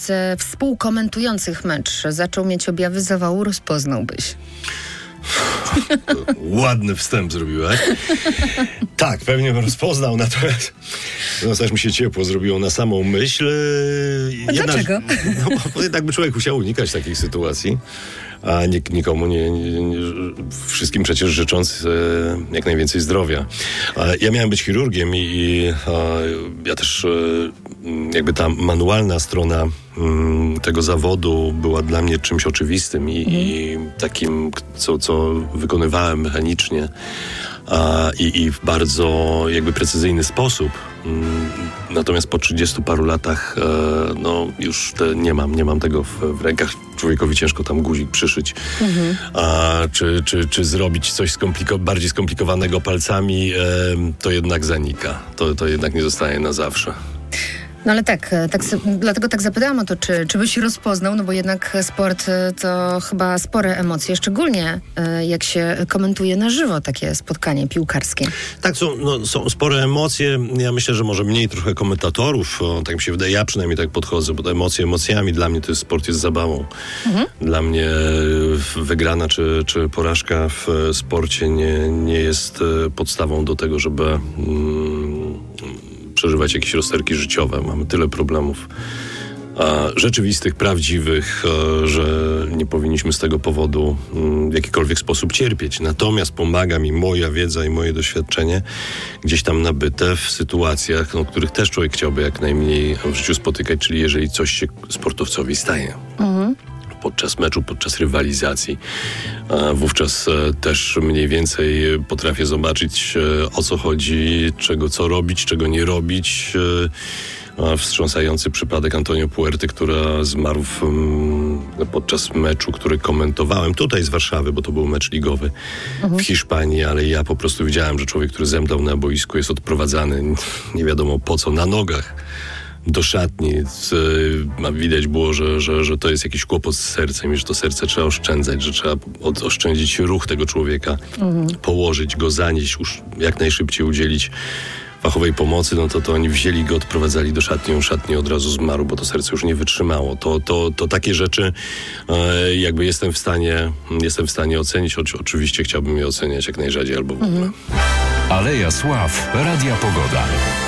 ze współkomentujących mecz zaczął mieć objawy zawału, rozpoznałbyś? Ładny wstęp zrobiłaś. Tak, pewnie bym rozpoznał, natomiast też mi się ciepło zrobiło na samą myśl. Dlaczego? Bo jednak by człowiek musiał unikać takich sytuacji, a nikomu wszystkim przecież życząc jak najwięcej zdrowia. Ja miałem być chirurgiem i ja też jakby ta manualna strona tego zawodu była dla mnie czymś oczywistym i takim, co wykonywałem mechanicznie i w bardzo jakby precyzyjny sposób. Natomiast po 30 paru latach już nie mam tego w rękach. Człowiekowi ciężko tam guzik przyszyć. Czy zrobić coś bardziej skomplikowanego palcami, to jednak zanika. To jednak nie zostaje na zawsze. No ale dlatego tak zapytałam o to, czy byś rozpoznał, no bo jednak sport to chyba spore emocje, szczególnie jak się komentuje na żywo takie spotkanie piłkarskie. Tak, są spore emocje. Ja myślę, że może mniej trochę komentatorów, tak mi się wydaje, ja przynajmniej tak podchodzę, bo te emocje emocjami, dla mnie to sport jest zabawą. Dla mnie wygrana czy porażka w sporcie nie jest podstawą do tego, żeby przeżywać jakieś rozterki życiowe. Mamy tyle problemów rzeczywistych, prawdziwych, że nie powinniśmy z tego powodu w jakikolwiek sposób cierpieć. Natomiast pomaga mi moja wiedza i moje doświadczenie gdzieś tam nabyte w sytuacjach, których też człowiek chciałby jak najmniej w życiu spotykać, czyli jeżeli coś się sportowcowi staje. Podczas meczu, podczas rywalizacji. Wówczas też mniej więcej potrafię zobaczyć, o co chodzi, co robić, czego nie robić. Wstrząsający przypadek Antonio Puerty, który zmarł podczas meczu, który komentowałem tutaj z Warszawy, bo to był mecz ligowy w Hiszpanii, ale ja po prostu widziałem, że człowiek, który zemdlał na boisku, jest odprowadzany nie wiadomo po co, na nogach do szatni. Widać było, że to jest jakiś kłopot z sercem i że to serce trzeba oszczędzać, że trzeba oszczędzić ruch tego człowieka, położyć go, zanieść, już jak najszybciej udzielić fachowej pomocy, to oni wzięli go, odprowadzali do szatni, szatni od razu zmarł, bo to serce już nie wytrzymało. To takie rzeczy jakby jestem w stanie ocenić. Oczywiście chciałbym je oceniać jak najrzadziej albo w ogóle. Aleja Sław, Radia Pogoda.